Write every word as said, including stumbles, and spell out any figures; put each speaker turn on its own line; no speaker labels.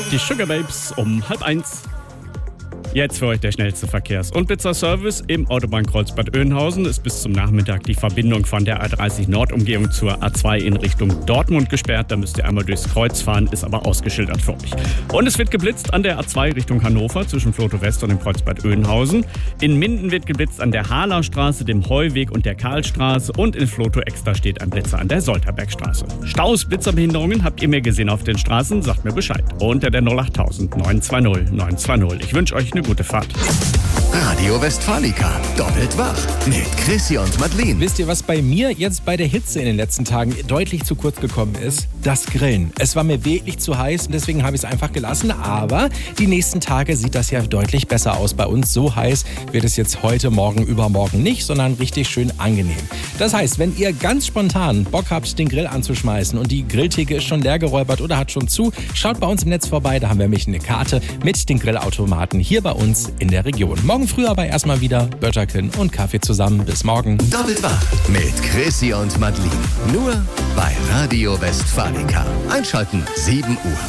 die Sugar Babes um halb eins. Jetzt für euch der schnellste Verkehrs- und Pizzaservice im Autobahnkreuz Bad Oeynhausen ist bis zum Nachmittag die Verbindung von der A dreißig Nord-Umgehung zur A zwei in Richtung Dortmund gesperrt. Da müsst ihr einmal durchs Kreuz fahren, ist aber ausgeschildert für euch. Und es wird geblitzt an der A zwei Richtung Hannover zwischen Floto West und dem Kreuz Bad Oeynhausen. In Minden wird geblitzt an der Harlerstraße, dem Heuweg und der Karlstraße. Und in Floto Extra steht ein Blitzer an der Solterbergstraße. Staus, Blitzerbehinderungen habt ihr mehr gesehen auf den Straßen? Sagt mir Bescheid. Unter der null acht null null neun zwei null neun zwei null. Ich wünsche euch eine gute Fahrt.
Radio Westfalica, doppelt wach mit Chrissy und Madeleine.
Wisst ihr, was bei mir jetzt bei der Hitze in den letzten Tagen deutlich zu kurz gekommen ist? Das Grillen. Es war mir wirklich zu heiß und deswegen habe ich es einfach gelassen. Aber die nächsten Tage sieht das ja deutlich besser aus bei uns. So heiß wird es jetzt heute, morgen, übermorgen nicht, sondern richtig schön angenehm. Das heißt, wenn ihr ganz spontan Bock habt, den Grill anzuschmeißen und die Grilltheke ist schon leer geräubert oder hat schon zu, schaut bei uns im Netz vorbei. Da haben wir nämlich eine Karte mit den Grillautomaten hier bei uns in der Region. Morgen früh aber erstmal wieder Bötterken und Kaffee zusammen. Bis morgen.
Doppelt wach mit Chrissy und Madeleine. Nur bei Radio Westfalica. Einschalten sieben Uhr.